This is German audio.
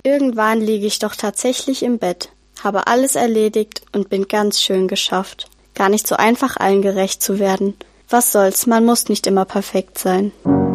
irgendwann liege ich doch tatsächlich im Bett, habe alles erledigt und bin ganz schön geschafft. Gar nicht so einfach, allen gerecht zu werden. Was soll's, man muss nicht immer perfekt sein.